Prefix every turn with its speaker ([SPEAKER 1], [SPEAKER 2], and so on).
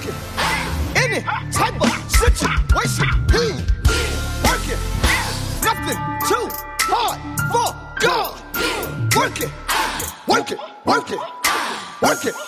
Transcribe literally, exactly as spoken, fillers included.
[SPEAKER 1] working. Any type of situation, he working. Nothing too hard for God. Working, working, working, working.